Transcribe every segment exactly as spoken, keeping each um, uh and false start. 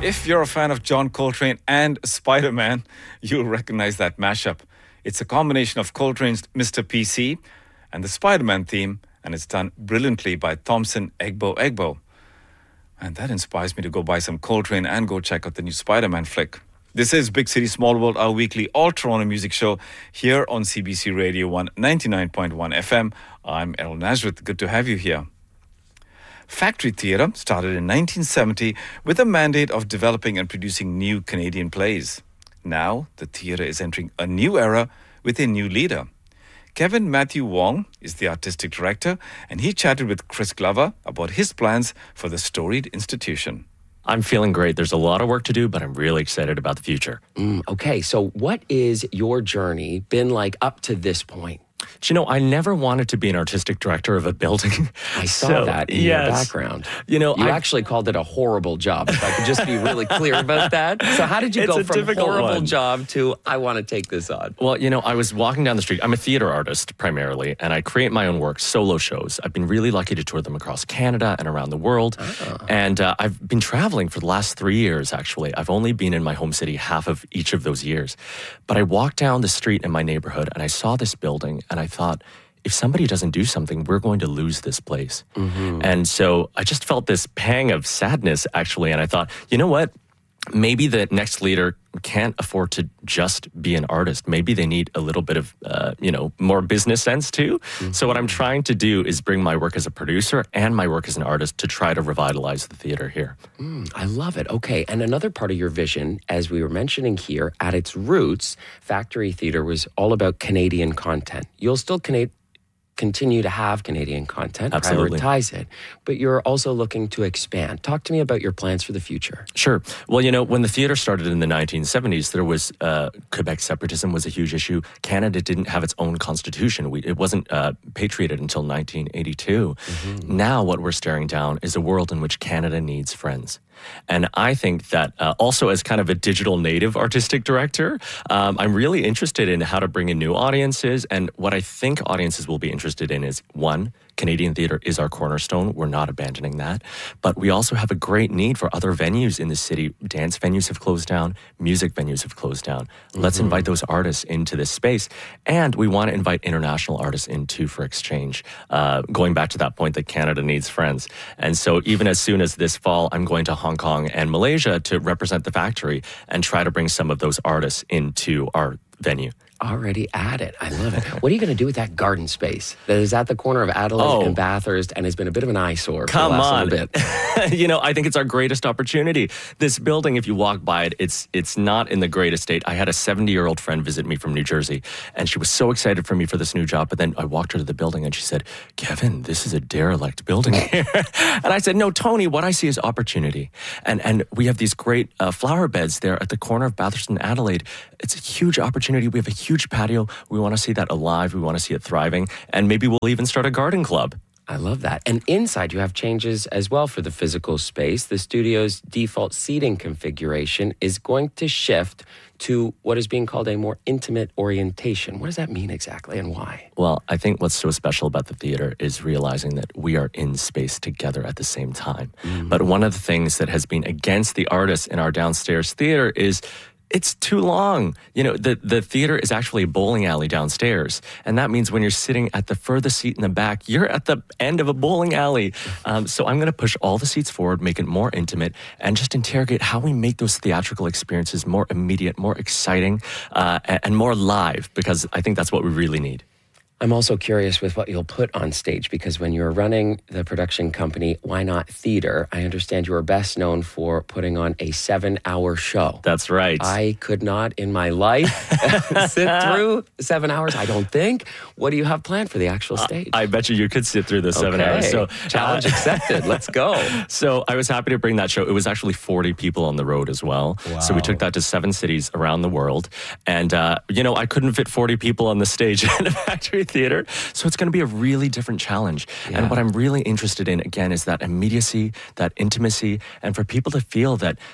If you're a fan of John Coltrane and Spider-Man, you'll recognize that mashup. It's a combination of Coltrane's Mister P C and the Spider-Man theme, and it's done brilliantly by Thompson Egbo Egbo. And that inspires me to go buy some Coltrane and go check out the new Spider-Man flick. This is Big City Small World, our weekly all-Toronto music show here on C B C Radio one ninety-nine point one F M. I'm Errol Nazareth. Good to have you here. Factory Theatre started in nineteen seventy with a mandate of developing and producing new Canadian plays. Now, the theatre is entering a new era with a new leader. Kevin Matthew Wong is the artistic director, and he chatted with Chris Glover about his plans for the storied institution. I'm feeling great. There's a lot of work to do, but I'm really excited about the future. Mm, okay, so what is your journey been like up to this point? Do you know, I never wanted to be an artistic director of a building. I saw so, that in yes. your background. You know, you I, actually called it a horrible job, if I could just be really clear about that. So how did you it's go a from difficult horrible one. job to I want to take this on? Well, you know, I was walking down the street. I'm a theater artist primarily, and I create my own work, solo shows. I've been really lucky to tour them across Canada and around the world. Oh. And uh, I've been traveling for the last three years, actually. I've only been in my home city half of each of those years. But I walked down the street in my neighborhood, and I saw this building, and I thought, if somebody doesn't do something, we're going to lose this place. Mm-hmm. And so I just felt this pang of sadness, actually. And I thought, you know what? Maybe the next leader can't afford to just be an artist. Maybe they need a little bit of, uh, you know, more business sense too. Mm-hmm. So what I'm trying to do is bring my work as a producer and my work as an artist to try to revitalize the theater here. Mm, I love it. Okay. And another part of your vision, as we were mentioning here, at its roots, Factory Theatre was all about Canadian content. You'll still Canadian continue to have Canadian content, Absolutely. prioritize it, but you're also looking to expand. Talk to me about your plans for the future. Sure. Well, you know, when the theater started in the nineteen seventies, there was uh, Quebec separatism was a huge issue. Canada didn't have its own constitution. We, it wasn't uh, patriated until nineteen eighty-two. Mm-hmm. Now what we're staring down is a world in which Canada needs friends. And I think that uh, also as kind of a digital native artistic director, um, I'm really interested in how to bring in new audiences. And what I think audiences will be interested in is, one, Canadian theater is our cornerstone. We're not abandoning that. But we also have a great need for other venues in the city. Dance venues have closed down. Music venues have closed down. Mm-hmm. Let's invite those artists into this space. And we want to invite international artists in too for exchange. Uh, going back to that point that Canada needs friends. And so even as soon as this fall, I'm going to Hong Kong and Malaysia to represent the factory and try to bring some of those artists into our venue. Already at it. I love it. What are you going to do with that garden space that is at the corner of Adelaide oh, and Bathurst and has been a bit of an eyesore come for the last on. little bit? You know, I think it's our greatest opportunity. This building, if you walk by it, it's it's not in the greatest state. I had a seventy-year-old friend visit me from New Jersey, and she was so excited for me for this new job. But then I walked her to the building, and she said, Kevin, this is a derelict building here. And I said, no, Tony, what I see is opportunity. And, and we have these great uh, flower beds there at the corner of Bathurst and Adelaide. It's a huge opportunity. We have a huge patio. We want to see that alive. We want to see it thriving. And maybe we'll even start a garden club. I love that. And inside, you have changes as well for the physical space. The studio's default seating configuration is going to shift to what is being called a more intimate orientation. What does that mean exactly and why? Well, I think what's so special about the theater is realizing that we are in space together at the same time. Mm-hmm. But one of the things that has been against the artists in our downstairs theater is it's too long. You know, the, the theater is actually a bowling alley downstairs. And that means when you're sitting at the furthest seat in the back, you're at the end of a bowling alley. Um, so I'm going to push all the seats forward, make it more intimate, and just interrogate how we make those theatrical experiences more immediate, more exciting, uh, and more live, because I think that's what we really need. I'm also curious with what you'll put on stage, because when you're running the production company, Why Not Theater, I understand you are best known for putting on a seven-hour show. That's right. I could not in my life sit through seven hours, I don't think. What do you have planned for the actual stage? I, I bet you you could sit through the seven okay. hours. So challenge uh, accepted. Let's go. So I was happy to bring that show. It was actually forty people on the road as well. Wow. So we took that to seven cities around the world. And, uh, you know, I couldn't fit forty people on the stage at a factory theater. So it's going to be a really different challenge. Yeah. And what I'm really interested in, again, is that immediacy, that intimacy, and for people to feel that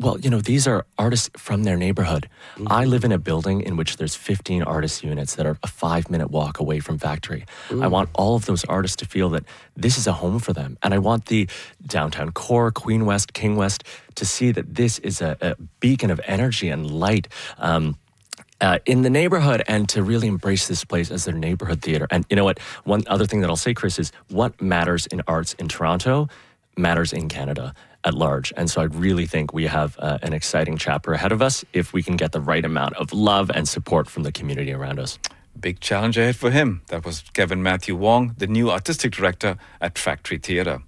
Well, you know, these are artists from their neighborhood. Mm-hmm. I live in a building in which there's fifteen artist units that are a five-minute walk away from Factory. Mm. I want all of those artists to feel that this is a home for them. And I want the downtown core, Queen West, King West, to see that this is a, a beacon of energy and light um, uh, in the neighborhood, and to really embrace this place as their neighborhood theater. And you know what? One other thing that I'll say, Chris, is what matters in arts in Toronto matters in Canada at large. And so I really think we have uh, an exciting chapter ahead of us if we can get the right amount of love and support from the community around us. Big challenge ahead for him. That was Kevin Matthew Wong, the new artistic director at Factory Theatre.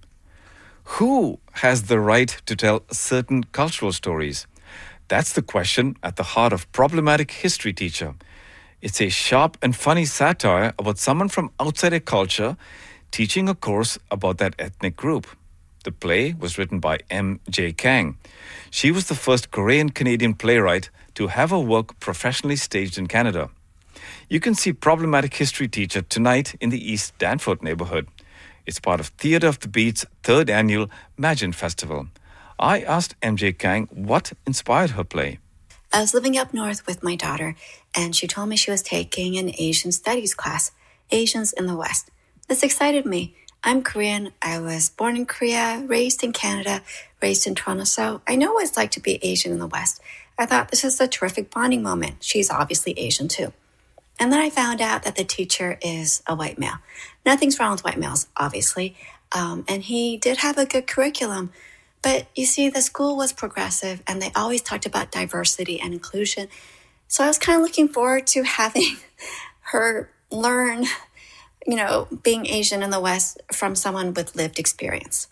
Who has the right to tell certain cultural stories? That's the question at the heart of Problematic History Teacher. It's a sharp and funny satire about someone from outside a culture teaching a course about that ethnic group. The play was written by M J Kang. She was the first Korean-Canadian playwright to have her work professionally staged in Canada. You can see Problematic History Teacher tonight in the East Danforth neighborhood. It's part of Theatre of the Beat's third annual Magin Festival. I asked M J Kang what inspired her play. I was living up north with my daughter, and she told me she was taking an Asian studies class, Asians in the West. This excited me. I'm Korean. I was born in Korea, raised in Canada, raised in Toronto, so I know what it's like to be Asian in the West. I thought this is a terrific bonding moment. She's obviously Asian too. And then I found out that the teacher is a white male. Nothing's wrong with white males, obviously, um, and he did have a good curriculum. But you see, the school was progressive, and they always talked about diversity and inclusion. So I was kind of looking forward to having her learn, you know, being Asian in the West from someone with lived experience.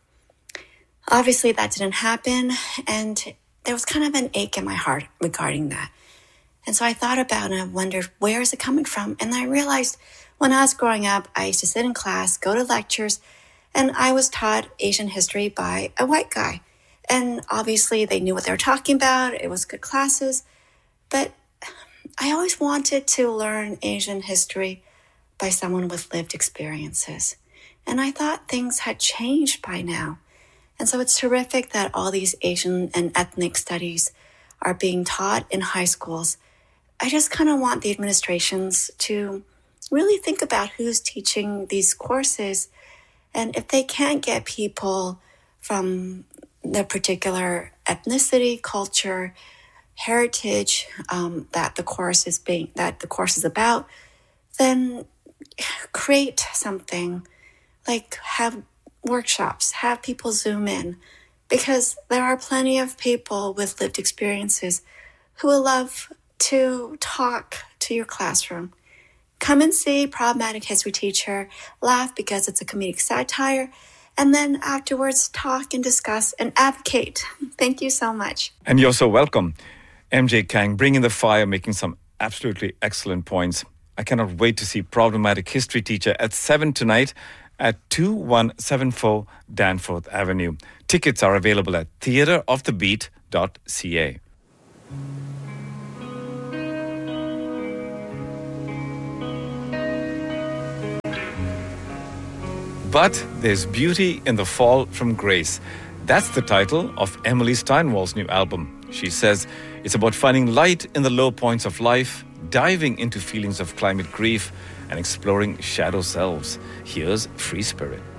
Obviously, that didn't happen, and there was kind of an ache in my heart regarding that. And so I thought about it, and I wondered, where is it coming from? And I realized when I was growing up, I used to sit in class, go to lectures, and I was taught Asian history by a white guy. And obviously, they knew what they were talking about. It was good classes. But I always wanted to learn Asian history by someone with lived experiences. And I thought things had changed by now. And so it's terrific that all these Asian and ethnic studies are being taught in high schools. I just kind of want the administrations to really think about who's teaching these courses. And if they can't get people from the particular ethnicity, culture, heritage um, that the course is being that the course is about, then create something like have workshops, have people Zoom in, because there are plenty of people with lived experiences who will love to talk to your classroom. Come and see Problematic History Teacher, laugh because it's a comedic satire, and then afterwards talk and discuss and advocate. Thank you so much. And you're so welcome. M J Kang, bringing the fire, making some absolutely excellent points. I cannot wait to see Problematic History Teacher at seven tonight at two one seven four Danforth Avenue. Tickets are available at theatre of the beat dot c a. But there's beauty in the fall from grace. That's the title of Emily Steinwall's new album. She says it's about finding light in the low points of life, diving into feelings of climate grief, and exploring shadow selves. Here's Free Spirit.